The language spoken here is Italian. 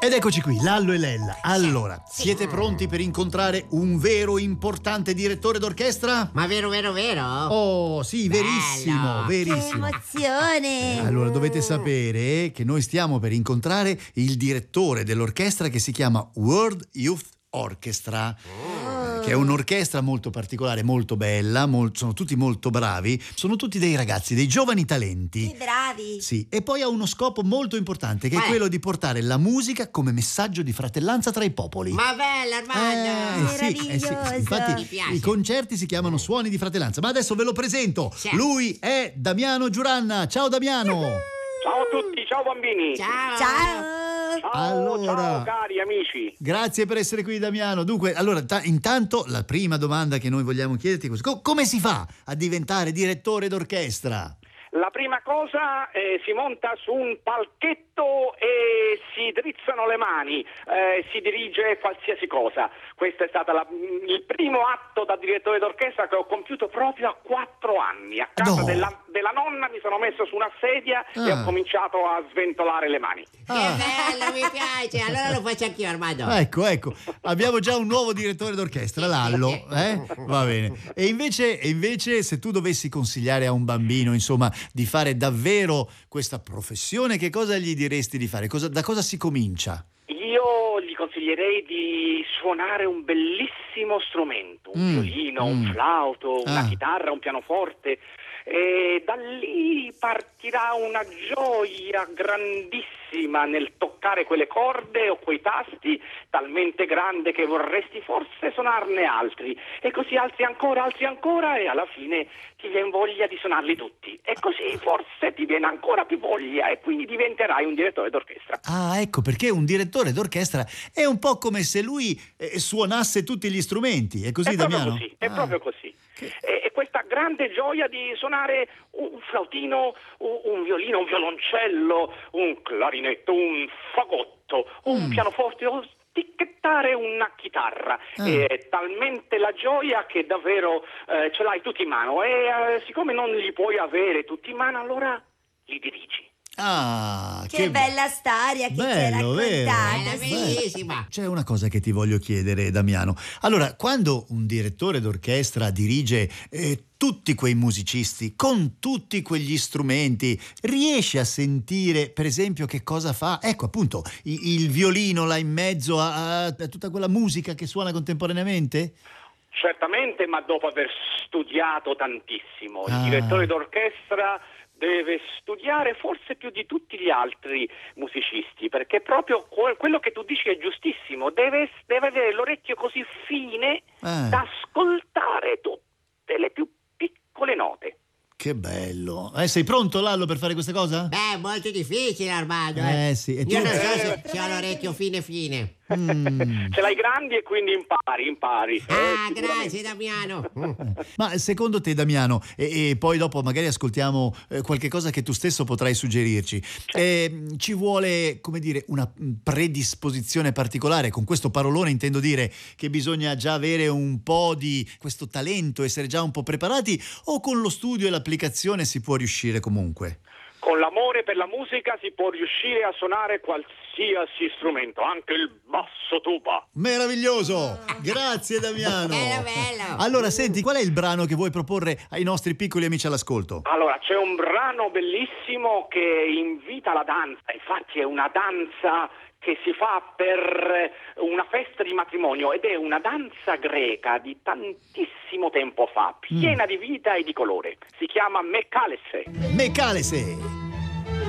Ed eccoci qui, Lallo e Lella. Allora, siete pronti per incontrare un vero importante direttore d'orchestra? Ma vero? Oh, sì, verissimo, Bello. Che verissimo. emozione! Allora, dovete sapere che noi stiamo per incontrare il direttore dell'orchestra che si chiama World Youth Orchestra, che è un'orchestra molto particolare, molto bella, sono tutti molto bravi, sono tutti dei ragazzi, dei giovani talenti. Che bravi! Sì, e poi ha uno scopo molto importante, che è Qual è? quello di portare la musica come messaggio di fratellanza tra i popoli. Ma bella, Armando! Sì. Meraviglioso. Infatti Mi piace. i concerti si chiamano Suoni di Fratellanza. Ma adesso ve lo presento. Sì. Lui è Damiano Giuranna. Ciao Damiano. Ciao a tutti, ciao bambini. Ciao! Ciao! Allora. Ciao cari amici. Grazie per essere qui Damiano. Dunque, allora, intanto la prima domanda che noi vogliamo chiederti è così. Come si fa a diventare direttore d'orchestra? La prima cosa, si monta su un palchetto e si drizzano le mani, si dirige qualsiasi cosa. Questo è stato il primo atto da direttore d'orchestra che ho compiuto proprio a 4 anni. A casa No. della nonna mi sono messo su una sedia e ho cominciato a sventolare le mani. Che bello, mi piace! Allora lo faccio anch'io, Armando. Ecco, abbiamo già un nuovo direttore d'orchestra, Lallo, Va bene. E invece se tu dovessi consigliare a un bambino, insomma, di fare davvero questa professione, che cosa gli diresti di fare? Da cosa si comincia? Io gli consiglierei di suonare un bellissimo strumento, un violino, un flauto, una chitarra, un pianoforte. E da lì partirà una gioia grandissima nel toccare quelle corde o quei tasti, talmente grande che vorresti forse suonarne altri, e così alzi ancora e alla fine ti viene voglia di suonarli tutti, e così forse ti viene ancora più voglia e quindi diventerai un direttore d'orchestra. Ah, ecco, perché un direttore d'orchestra è un po' come se lui suonasse tutti gli strumenti. È così, È proprio Damiano? così, è proprio così. E questa grande gioia di suonare un flautino, un violino, un violoncello, un clarinetto, un fagotto, un pianoforte o ticchettare una chitarra. È talmente la gioia che davvero ce l'hai tutti in mano, e siccome non li puoi avere tutti in mano, allora li dirigi. Ah, Che bella storia che ci hai bello, vero? raccontato. Bella, bellissima! C'è una cosa che ti voglio chiedere, Damiano. Allora, quando un direttore d'orchestra dirige tutti quei musicisti con tutti quegli strumenti, riesce a sentire, per esempio, che cosa fa? Ecco, appunto, il violino là in mezzo a tutta quella musica che suona contemporaneamente? Certamente, ma dopo aver studiato tantissimo. Il direttore d'orchestra deve studiare forse più di tutti gli altri musicisti, perché proprio quello che tu dici è giustissimo. Deve avere l'orecchio così fine da ascoltare tutte le più piccole note. Che bello. Sei pronto, Lallo, per fare questa cosa? Beh, molto difficile, Armando. Sì. E tu? Io non so se ho l'orecchio fine. Ce l'hai grandi e quindi impari. Ah, Sicuramente. grazie, Damiano. Ma secondo te, Damiano, e poi dopo magari ascoltiamo qualche cosa che tu stesso potrai suggerirci, ci vuole, come dire, una predisposizione particolare? Con questo parolone intendo dire che bisogna già avere un po' di questo talento, essere già un po' preparati, o con lo studio e l'applicazione si può riuscire comunque? Con l'amore per la musica si può riuscire a suonare qualsiasi strumento, anche il basso tuba. Meraviglioso! Grazie, Damiano! Bello! Allora, senti, qual è il brano che vuoi proporre ai nostri piccoli amici all'ascolto? Allora, c'è un brano bellissimo che invita alla danza, infatti è una danza che si fa per una festa di matrimonio, ed è una danza greca di tantissimo tempo fa, piena di vita e di colore. Si chiama Mekkalese. Mekkalese!